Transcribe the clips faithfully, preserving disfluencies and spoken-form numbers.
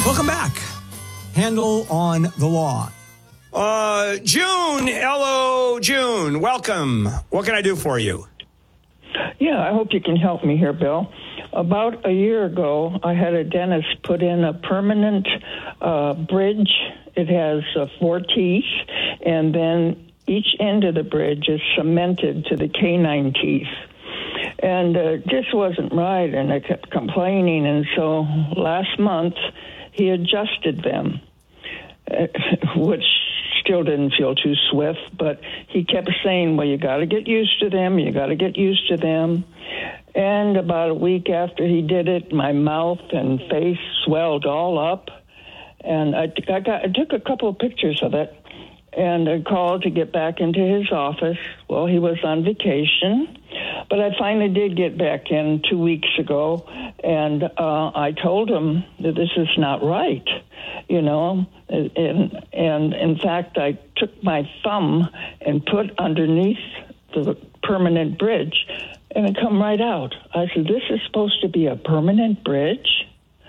Welcome back. Handle on the Law. Uh, June, hello, June. Welcome. What can I do for you? Yeah, I hope you can help me here, Bill. About a year ago, I had a dentist put in a permanent uh, bridge. It has uh, four teeth, and then each end of the bridge is cemented to the canine teeth. And uh, this wasn't right, and I kept complaining. And so last month, he adjusted them, uh, which still didn't feel too swift, but he kept saying, well, you got to get used to them, you got to get used to them. And about a week after he did it, my mouth and face swelled all up. And I, I, got, I took a couple of pictures of it, and I called to get back into his office. Well, he was on vacation, but I finally did get back in two weeks ago, and uh, I told him that this is not right, you know. And, and in fact, I took my thumb and put underneath the permanent bridge, and it come right out. I said, this is supposed to be a permanent bridge?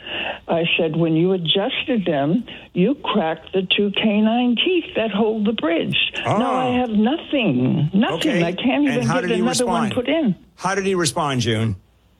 I said, when you adjusted them, you cracked the two canine teeth that hold the bridge. Oh. Now I have nothing, nothing. Okay. I can't even how get did he another respond? one put in. How did he respond, June?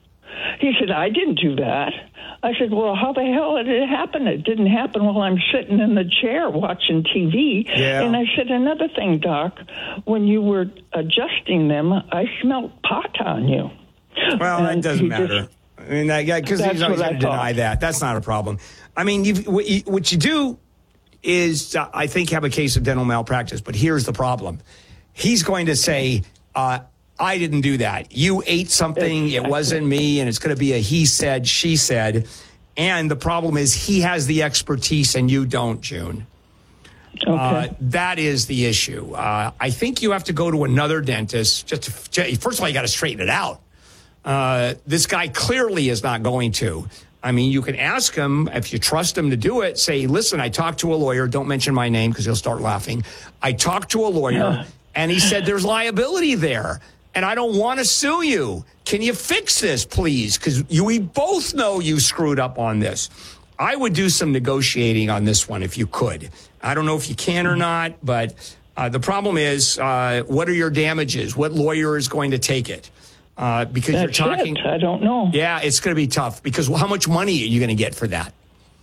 He said, I didn't do that. I said, well, how the hell did it happen? It didn't happen while I'm sitting in the chair watching T V. Yeah. And I said, another thing, Doc, when you were adjusting them, I smelled pot on you. Well, And that doesn't he matter. just- I mean, because That's he's always what I going to deny thought. that. That's not a problem. I mean, you've, what, you, what you do is, uh, I think, have a case of dental malpractice. But here's the problem. He's going to say, uh, I didn't do that. You ate something. Exactly. It wasn't me. And it's going to be a he said, she said. And the problem is he has the expertise and you don't, June. Okay. Uh, that is the issue. Uh, I think you have to go to another dentist. Just to, first of all, you got to straighten it out. Uh, this guy clearly is not going to. I mean, you can ask him, if you trust him to do it, say, listen, I talked to a lawyer. Don't mention my name because he'll start laughing. I talked to a lawyer, and he said there's liability there, and I don't want to sue you. Can you fix this, please? Because we both know you screwed up on this. I would do some negotiating on this one if you could. I don't know if you can or not, but uh, the problem is, uh, what are your damages? What lawyer is going to take it? Uh, because That's you're talking. it. I don't know. Yeah, it's going to be tough because how much money are you going to get for that?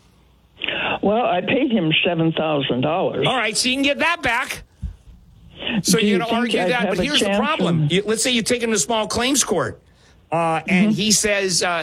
Well, I paid him seven thousand dollars. All right, so you can get that back. So Do you're you going to think argue I'd that, have but a here's the chance problem. in- You, let's say you take him to small claims court, uh, and he says, uh,